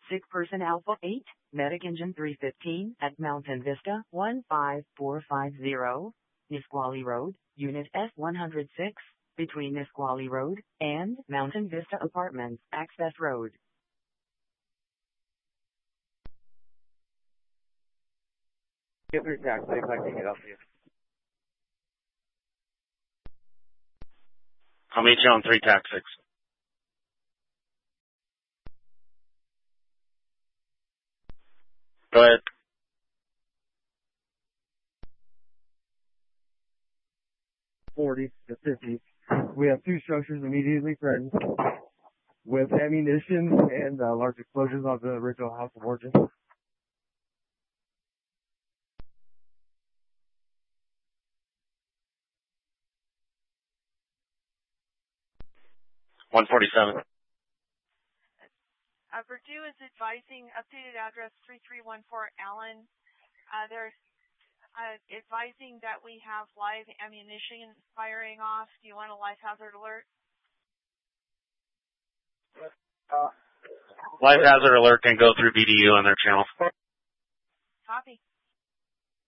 Sick person Alpha 8, Medic Engine 315 at Mountain Vista 15450, Nisqually Road, Unit S106, between Nisqually Road and Mountain Vista Apartments, Access Road. Get 3 taxi, if I can get up here. I'll meet you on 3 tax 6. Go ahead. .40 to 50. We have 2 structures immediately threatened with ammunition and large explosions on the original house of origin. 147. Purdue is advising updated address 3314 Allen. They're advising that we have live ammunition firing off. Do you want a live hazard alert? Live hazard alert can go through BDU on their channel. Copy.